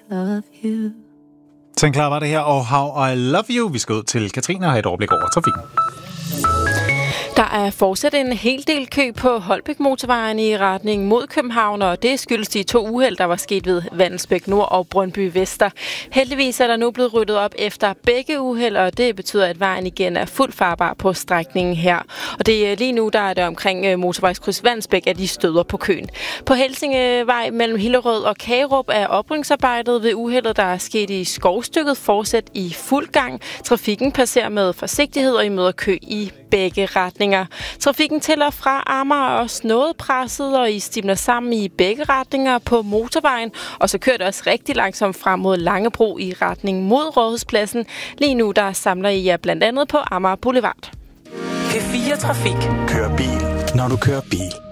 love you. Sådan klar var det her, og How I Love You. Vi skal ud til Katrine og have et overblik over trafikken. Der er fortsat en hel del kø på Holbæk-motorvejen i retning mod København, og det skyldes de 2 uheld, der var sket ved Vandelsbæk Nord og Brøndby Vester. Heldigvis er der nu blevet ryddet op efter begge uheld, og det betyder, at vejen igen er fuldt farbar på strækningen her. Og det lige nu, der er det omkring motorvejskryds Vandelsbæk, at de støder på køen. På Helsingevej mellem Hillerød og Kagerup er oprydningsarbejdet ved uheldet, der er sket i skovstykket, fortsat i fuld gang. Trafikken passerer med forsigtighed, og I møder kø i begge retninger. Trafikken til og fra Amager er også noget presset, og I stimler sammen i begge retninger på motorvejen, og så kører det også rigtig langsomt frem mod Langebro i retning mod Rådhuspladsen. Lige nu der samler I jer blandt andet på Amager Boulevard. P4 Trafik. Kør bil, når du kører bil.